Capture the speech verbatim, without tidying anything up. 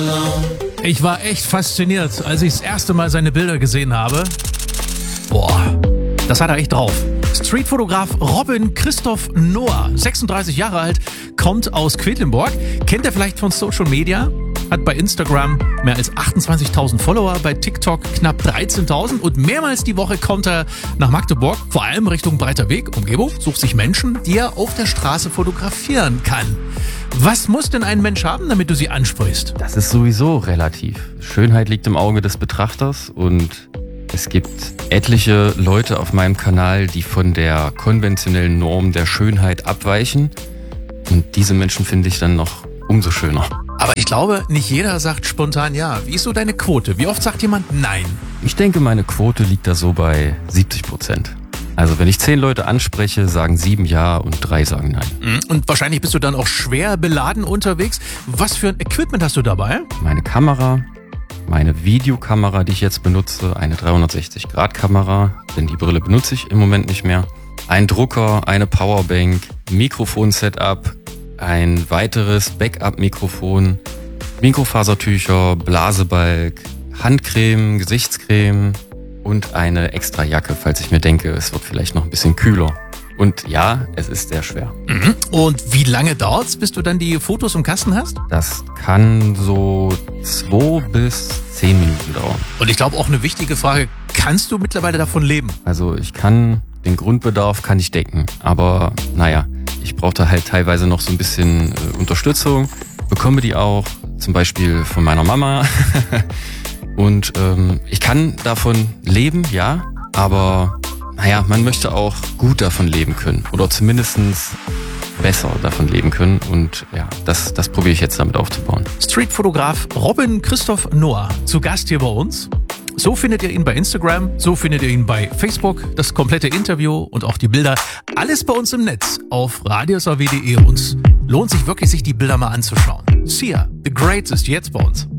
Ich war echt fasziniert, als ich das erste Mal seine Bilder gesehen habe. Boah, das hat er echt drauf. Streetfotograf Robin Christoph Noah, sechsunddreißig Jahre alt, kommt aus Quedlinburg. Kennt er vielleicht von Social Media? Hat bei Instagram mehr als achtundzwanzigtausend Follower, bei TikTok knapp dreizehntausend und mehrmals die Woche kommt er nach Magdeburg, vor allem Richtung Breiter Weg, Umgebung, sucht sich Menschen, die er auf der Straße fotografieren kann. Was muss denn ein Mensch haben, damit du sie ansprichst? Das ist sowieso relativ. Schönheit liegt im Auge des Betrachters und es gibt etliche Leute auf meinem Kanal, die von der konventionellen Norm der Schönheit abweichen. Und diese Menschen finde ich dann noch umso schöner. Aber ich glaube, nicht jeder sagt spontan ja. Wie ist so deine Quote? Wie oft sagt jemand nein? Ich denke, meine Quote liegt da so bei siebzig Prozent. Also wenn ich zehn Leute anspreche, sagen sieben ja und drei sagen nein. Und wahrscheinlich bist du dann auch schwer beladen unterwegs. Was für ein Equipment hast du dabei? Meine Kamera, meine Videokamera, die ich jetzt benutze, eine dreihundertsechzig Grad Kamera, denn die Brille benutze ich im Moment nicht mehr. Ein Drucker, eine Powerbank, Mikrofon-Setup, ein weiteres Backup-Mikrofon, Mikrofasertücher, Blasebalg, Handcreme, Gesichtscreme und eine extra Jacke, falls ich mir denke, es wird vielleicht noch ein bisschen kühler. Und ja, es ist sehr schwer. Mhm. Und wie lange dauert's, bis du dann die Fotos im Kasten hast? Das kann so zwei bis zehn Minuten dauern. Und ich glaube auch eine wichtige Frage, kannst du mittlerweile davon leben? Also ich kann, den Grundbedarf kann ich decken, aber naja, ich brauchte halt teilweise noch so ein bisschen äh, Unterstützung, bekomme die auch, zum Beispiel von meiner Mama. Und ähm, ich kann davon leben, ja, aber naja, man möchte auch gut davon leben können oder zumindestens besser davon leben können und ja, das, das probiere ich jetzt damit aufzubauen. Streetfotograf Robin Christoph Noah, zu Gast hier bei uns. So findet ihr ihn bei Instagram, so findet ihr ihn bei Facebook, das komplette Interview und auch die Bilder. Alles bei uns im Netz auf radius a w punkt de und lohnt sich wirklich, sich die Bilder mal anzuschauen. Sia, The Greats ist jetzt bei uns.